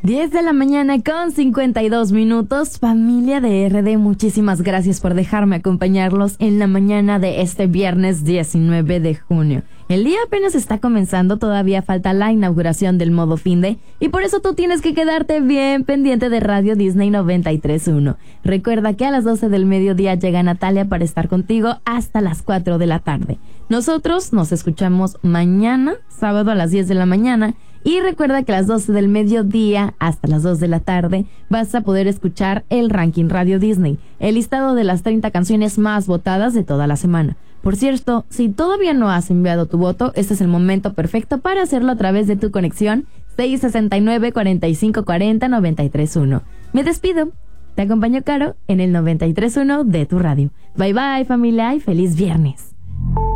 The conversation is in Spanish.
10 de la mañana con 52 minutos. Familia de RD, muchísimas gracias por dejarme acompañarlos en la mañana de este viernes 19 de junio. El día apenas está comenzando, todavía falta la inauguración del modo finde y por eso tú tienes que quedarte bien pendiente de Radio Disney 93.1. Recuerda que a las 12 del mediodía llega Natalia para estar contigo hasta las 4 de la tarde. Nosotros nos escuchamos mañana, sábado a las 10 de la mañana. Y recuerda que a las 12 del mediodía hasta las 2 de la tarde vas a poder escuchar el Ranking Radio Disney, el listado de las 30 canciones más votadas de toda la semana. Por cierto, si todavía no has enviado tu voto, este es el momento perfecto para hacerlo a través de tu conexión 669-4540-931. Me despido. Te acompaño, Caro, en el 93.1 de tu radio. Bye bye, familia, y feliz viernes.